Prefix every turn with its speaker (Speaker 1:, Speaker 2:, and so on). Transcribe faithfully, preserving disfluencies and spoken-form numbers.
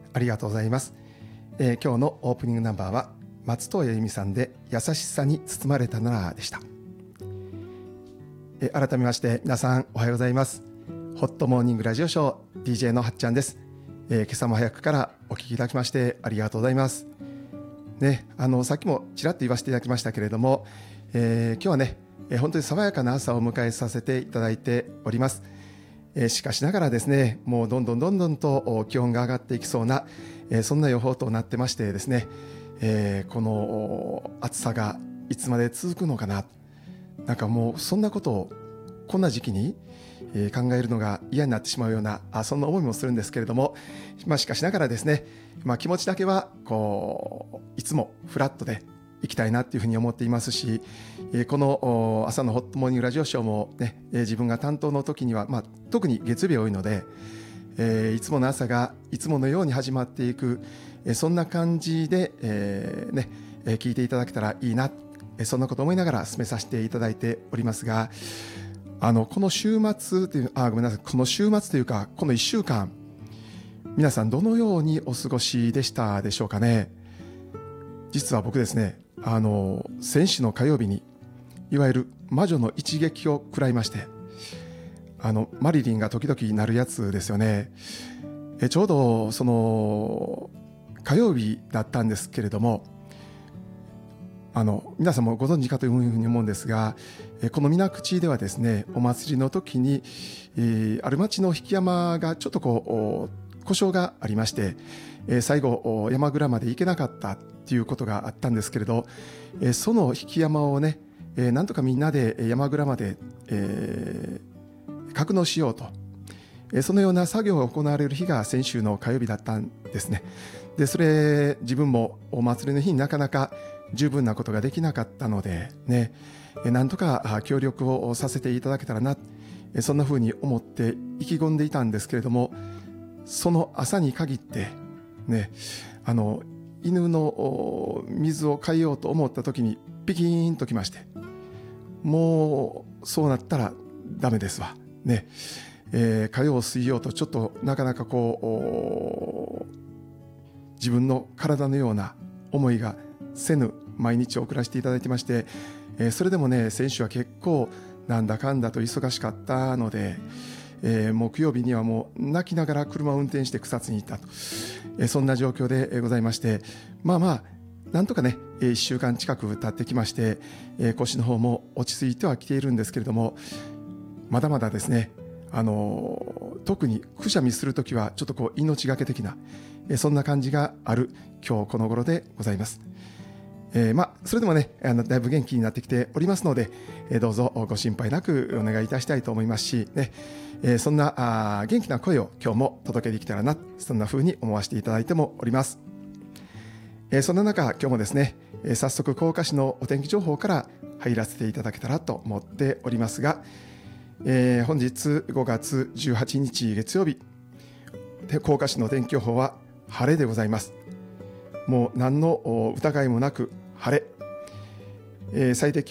Speaker 1: ありがとうございます。えー、今日のオープニングナンバーは松任谷由実さんで優しさに包まれたならでした。えー、改めまして皆さんおはようございます。ホットモーニングラジオショー ディージェー のはっちゃんです。えー、今朝も早くからお聞きいただきましてありがとうございます。ね、あのさっきもちらっと言わせていただきましたけれども、えー、今日はね、えー、本当に爽やかな朝を迎えさせていただいております。えー、しかしながらですね、もうどんどんどんどんと気温が上がっていきそうな、えー、そんな予報となってましてですね、えー、この暑さがいつまで続くのかな、なんかもうそんなことをこんな時期に、えー、考えるのが嫌になってしまうようなあそんな思いもするんですけれども、まあ、しかしながらですね、まあ、気持ちだけはこういつもフラットでいきたいなっていうふうに思っていますし、えー、この朝のホットモーニングラジオショーもね、えー、自分が担当の時には、まあ、特に月曜日多いので、えー、いつもの朝がいつものように始まっていく、えー、そんな感じで、えーねえー、聞いていただけたらいいな、えー、そんなことを思いながら進めさせていただいておりますが、あのこの週末というあごめんなさいこの週末というかこのいっしゅうかん、皆さんどのようにお過ごしでしたでしょうかね。実は僕ですね、あの先週の火曜日にいわゆる魔女の一撃を食らいまして、あのマリリンが時々なるやつですよね。えちょうどその火曜日だったんですけれども、あの皆さんもご存知かというふうに思うんですが、この水口ではですね、お祭りの時に、えー、ある町の引山がちょっとこう故障がありまして、えー、最後山蔵まで行けなかったっていうことがあったんですけれど、えー、その引山をね、えー、なんとかみんなで山蔵まで、えー、格納しようと、えー、そのような作業が行われる日が先週の火曜日だったんですね。でそれ自分もお祭りの日になかなか十分なことができなかったのでね、なんとか協力をさせていただけたらな、そんなふうに思って意気込んでいたんですけれども、その朝に限ってね、あの犬の水を変えようと思った時にピキーンときまして、もうそうなったらダメですわね。えー、火曜水曜とちょっとなかなかこう自分の体のような思いがせぬ毎日を送らせていただいてまして、えー、それでもね、先週は結構なんだかんだと忙しかったので、えー、木曜日にはもう泣きながら車を運転して草津に行ったと、えー、そんな状況でございまして、まあまあなんとかねいっしゅうかん近く経ってきまして、えー、腰の方も落ち着いてはきているんですけれども、まだまだですね、あのー、特にくしゃみするときはちょっとこう命がけ的な、えー、そんな感じがある今日この頃でございます。えーまあ、それでもね、あのだいぶ元気になってきておりますので、えー、どうぞご心配なくお願いいたしたいと思いますし、ねえー、そんなあ元気な声を今日も届けできたらな、そんな風に思わせていただいてもおります。えー、そんな中今日もですね、えー、早速甲賀市のお天気情報から入らせていただけたらと思っておりますが、えー、本日ごがつじゅうはちにち月曜日、甲賀市の天気予報は晴れでございます。もう何の疑いもなく晴れ、えー、最低気温